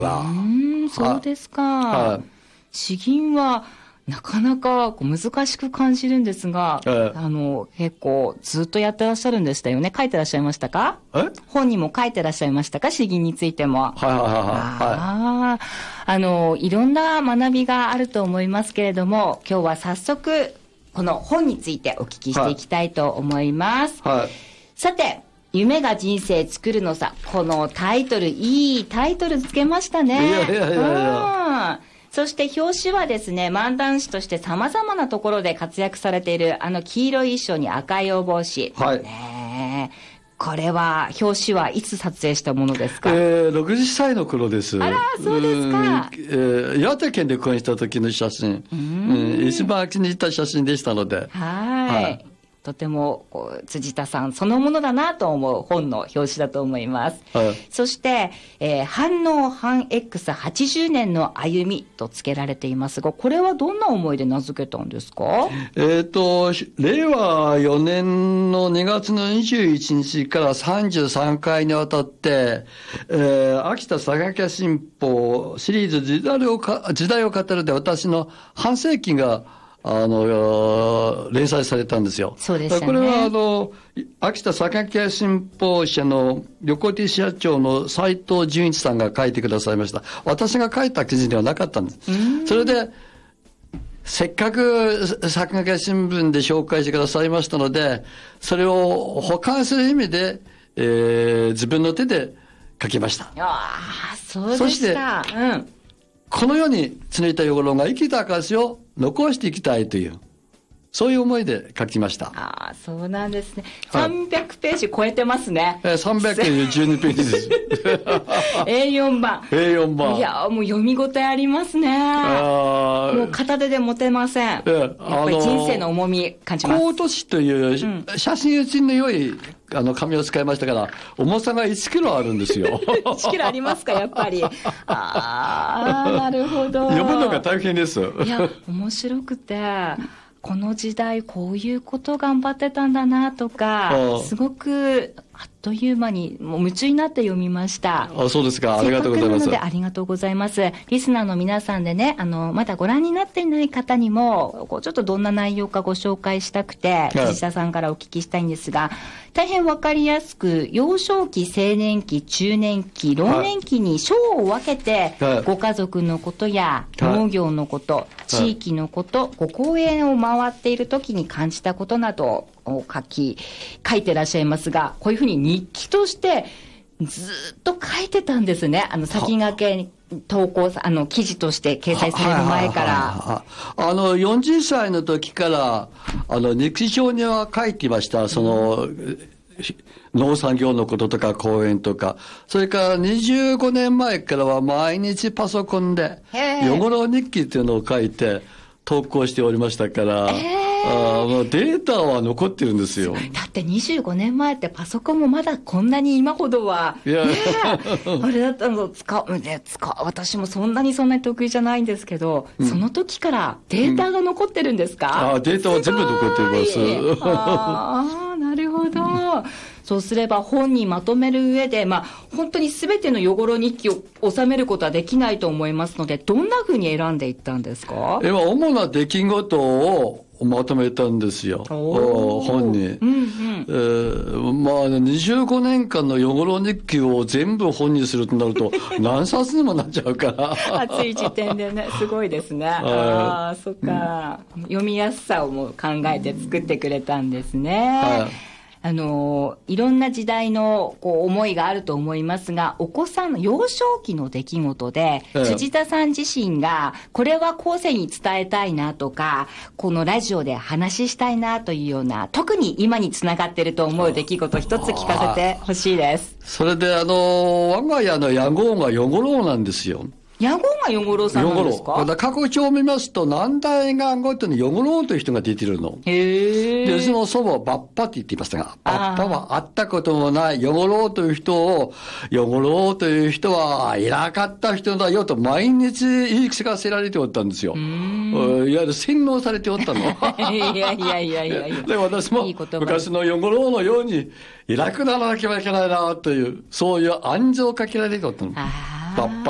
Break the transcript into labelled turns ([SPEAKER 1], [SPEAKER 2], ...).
[SPEAKER 1] そうですか。
[SPEAKER 2] はい。
[SPEAKER 1] 詩吟は、なかなか難しく感じるんですが、結構ずっとやってらっしゃるんでしたよね。書いてらっしゃいましたか？本にも書いてらっしゃいましたか？詩吟についても。いろんな学びがあると思いますけれども、今日は早速、この本についてお聞きしていきたいと思います。さて、夢が人生作るのさ。このタイトル、いいタイトルつけましたね。そして表紙はですね、漫談師として様々なところで活躍されている黄色い衣装に赤いお帽子。これは、表紙はいつ撮影したものですか
[SPEAKER 2] ？60歳の頃です。
[SPEAKER 1] あら、そうですか。
[SPEAKER 2] 岩手県で婚した時の写真。一番気に入った写真でしたので。
[SPEAKER 1] とても辻田さんそのものだなと思う本の表紙だと思います。そして、反応反 X80 年の歩みと付けられていますが、これはどんな思いで名付けたんですか？
[SPEAKER 2] 令和4年の2月の21日から33回にわたって、秋田佐賀家新報シリーズ時代を語るで私の半世紀が連載されたんですよ。
[SPEAKER 1] そうですね。
[SPEAKER 2] これは秋田佐賀家新報社の横手社長の斉藤純一さんが書いてくださいました。私が書いた記事ではなかったんです。それで、せっかく佐賀家新聞で紹介してくださいましたので、それを保管する意味で、自分の手で書きました。
[SPEAKER 1] そうでした。そして、
[SPEAKER 2] この世に常いた与五郎が生きた証を残していきたいという、そういう思いで書きました。
[SPEAKER 1] そうなんですね。300ページ超えてますね。
[SPEAKER 2] 312ページです。
[SPEAKER 1] A4 版。
[SPEAKER 2] A4 版。
[SPEAKER 1] いや、もう読み応えありますね。もう片手で持てません。やっぱり人生の重み感じます。
[SPEAKER 2] コート紙という写真写真の良い紙を使いましたから、重さが1キロあるんですよ。
[SPEAKER 1] 1キロありますか、やっぱり。なるほど。
[SPEAKER 2] 読むのが大変です。
[SPEAKER 1] いや、面白くて。この時代こういうこと頑張ってたんだなとか、すごくあっという間にもう夢中になって読みました。
[SPEAKER 2] そうですか。ありがとうございます。
[SPEAKER 1] せっかくなのでありがとうございます。リスナーの皆さんでね、まだご覧になっていない方にも、ちょっとどんな内容かご紹介したくて、藤田さんからお聞きしたいんですが、大変わかりやすく、幼少期、青年期、中年期、老年期に章を分けて、ご家族のことや農業のこと、地域のこと、ご公園を回っている時に感じたことなどを書いてらっしゃいますが、こういうふうに日記としてずっと書いてたんですね。先駆けに投稿、記事として掲載される前から。
[SPEAKER 2] 40歳の時から、日記帳には書いていました。農産業のこととか公園とか、それから25年前からは毎日パソコンで、与五郎日記っていうのを書いて投稿しておりましたから、データは残ってるんですよ。
[SPEAKER 1] だって25年前ってパソコンもまだこんなに今ほどは、あれだったの私もそんなに得意じゃないんですけど、その時からデータが残ってるんですか？
[SPEAKER 2] データは全部残ってい
[SPEAKER 1] ます。なるほど。そうすれば本にまとめる上で、本当に全ての与五郎日記を収めることはできないと思いますので、どんなふうに選んでいったんですか？
[SPEAKER 2] 主な出来事をまとめたんですよ。本に。25年間の与五郎日記を全部本にするとなると、何冊にもなっちゃうから。
[SPEAKER 1] 熱い時点でね、すごいですね。そっか。読みやすさをも考えて作ってくれたんですね。いろんな時代の思いがあると思いますが、お子さんの幼少期の出来事で、辻田さん自身が、これは後世に伝えたいなとか、このラジオで話したいなというような、特に今につながっていると思う出来事一つ聞かせてほしいです。
[SPEAKER 2] それで我が家の屋号が与五郎なんですよ。
[SPEAKER 1] 屋号が与五郎さんなんですか？
[SPEAKER 2] 過去帳を見ますと、何代がごとに与五郎という人が出てるの。で、その祖母はバッパって言っていましたが、バッパは会ったこともない与五郎という人を、与五郎という人はいなかった人だよと毎日言い聞かせられておったんですよ。いわゆる洗脳されておったの。
[SPEAKER 1] いや。
[SPEAKER 2] で、私も昔の与五郎のようにいなくならなきゃいけないなという、そういう暗示をかけられておったの。バッパ